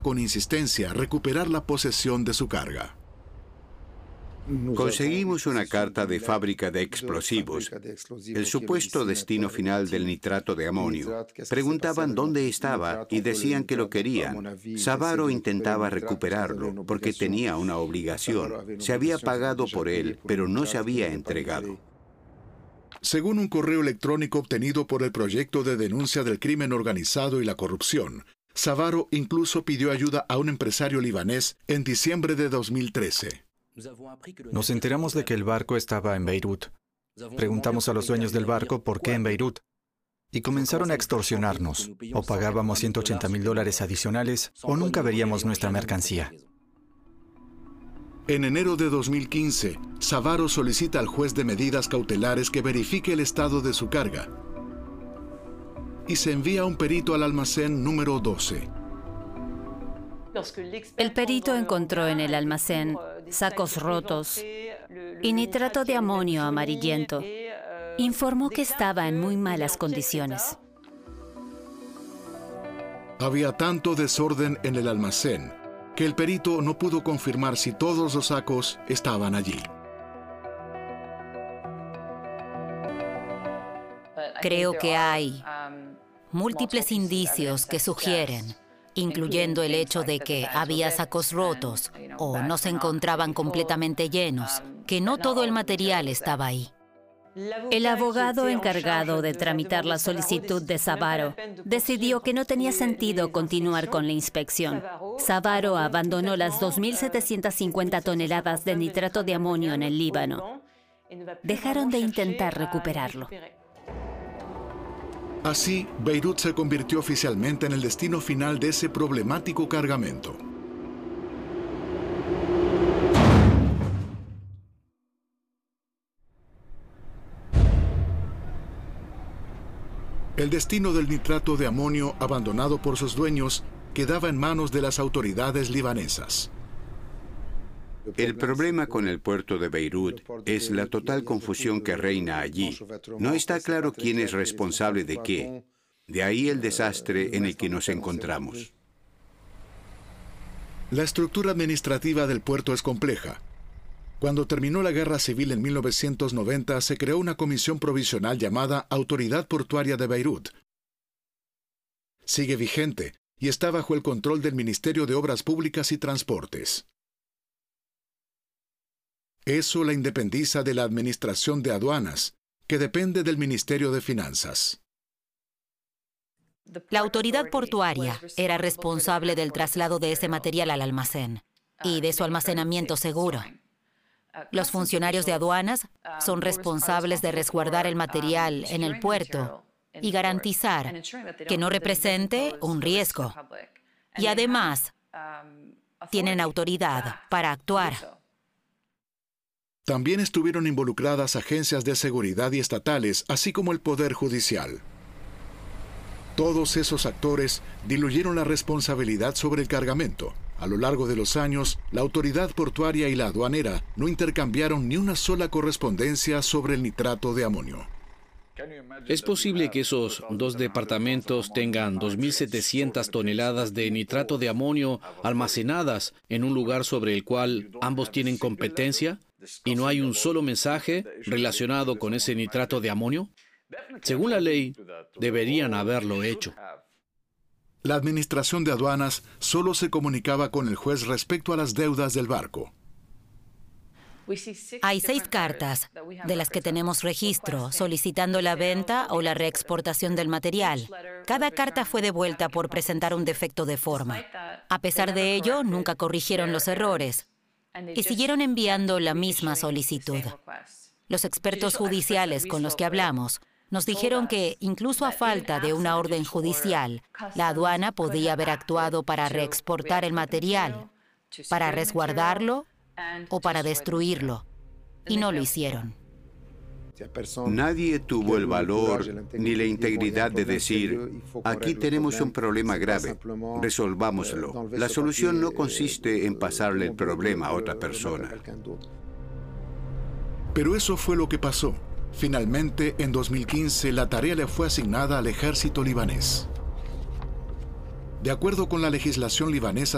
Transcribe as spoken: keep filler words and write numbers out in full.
con insistencia recuperar la posesión de su carga. Conseguimos una carta de fábrica de explosivos, el supuesto destino final del nitrato de amonio. Preguntaban dónde estaba y decían que lo querían. Savaro intentaba recuperarlo porque tenía una obligación. Se había pagado por él, pero no se había entregado. Según un correo electrónico obtenido por el proyecto de denuncia del crimen organizado y la corrupción, Savaro incluso pidió ayuda a un empresario libanés en diciembre de dos mil trece. Nos enteramos de que el barco estaba en Beirut. Preguntamos a los dueños del barco por qué en Beirut. Y comenzaron a extorsionarnos. O pagábamos ciento ochenta mil dólares adicionales o nunca veríamos nuestra mercancía. En enero de dos mil quince, Savaro solicita al juez de medidas cautelares que verifique el estado de su carga. Y se envía un perito al almacén número doce. El perito encontró en el almacén sacos rotos y nitrato de amonio amarillento. Informó que estaba en muy malas condiciones. Había tanto desorden en el almacén que el perito no pudo confirmar si todos los sacos estaban allí. Creo que hay múltiples indicios que sugieren, incluyendo el hecho de que había sacos rotos o no se encontraban completamente llenos, que no todo el material estaba ahí. El abogado encargado de tramitar la solicitud de Savaro decidió que no tenía sentido continuar con la inspección. Savaro abandonó las dos mil setecientas cincuenta toneladas de nitrato de amonio en el Líbano. Dejaron de intentar recuperarlo. Así, Beirut se convirtió oficialmente en el destino final de ese problemático cargamento. El destino del nitrato de amonio, abandonado por sus dueños, quedaba en manos de las autoridades libanesas. El problema con el puerto de Beirut es la total confusión que reina allí. No está claro quién es responsable de qué. De ahí el desastre en el que nos encontramos. La estructura administrativa del puerto es compleja. Cuando terminó la Guerra Civil en mil novecientos noventa, se creó una comisión provisional llamada Autoridad Portuaria de Beirut. Sigue vigente y está bajo el control del Ministerio de Obras Públicas y Transportes. Eso la independiza de la Administración de Aduanas, que depende del Ministerio de Finanzas. La autoridad portuaria era responsable del traslado de ese material al almacén y de su almacenamiento seguro. Los funcionarios de aduanas son responsables de resguardar el material en el puerto y garantizar que no represente un riesgo. Y además, tienen autoridad para actuar. También estuvieron involucradas agencias de seguridad y estatales, así como el Poder Judicial. Todos esos actores diluyeron la responsabilidad sobre el cargamento. A lo largo de los años, la autoridad portuaria y la aduanera no intercambiaron ni una sola correspondencia sobre el nitrato de amonio. ¿Es posible que esos dos departamentos tengan dos mil setecientas toneladas de nitrato de amonio almacenadas en un lugar sobre el cual ambos tienen competencia y no hay un solo mensaje relacionado con ese nitrato de amonio? Según la ley, deberían haberlo hecho. La Administración de Aduanas solo se comunicaba con el juez respecto a las deudas del barco. Hay seis cartas de las que tenemos registro solicitando la venta o la reexportación del material. Cada carta fue devuelta por presentar un defecto de forma. A pesar de ello, nunca corrigieron los errores y siguieron enviando la misma solicitud. Los expertos judiciales con los que hablamos nos dijeron que, incluso a falta de una orden judicial, la aduana podía haber actuado para reexportar el material, para resguardarlo o para destruirlo, y no lo hicieron. Nadie tuvo el valor ni la integridad de decir, aquí tenemos un problema grave, resolvámoslo. La solución no consiste en pasarle el problema a otra persona. Pero eso fue lo que pasó. Finalmente, en dos mil quince, la tarea le fue asignada al ejército libanés. De acuerdo con la legislación libanesa,